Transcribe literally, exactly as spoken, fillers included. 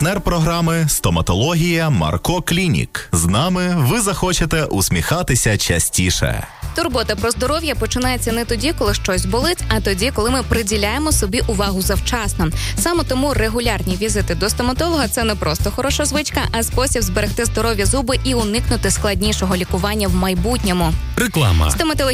Партнер програми «Стоматологія Марко Клінік». З нами ви захочете усміхатися частіше. Турбота про здоров'я починається не тоді, коли щось болить, а тоді, коли ми приділяємо собі увагу завчасно. Саме тому регулярні візити до стоматолога – це не просто хороша звичка, а спосіб зберегти здорові зуби і уникнути складнішого лікування в майбутньому. Реклама. Стоматологічний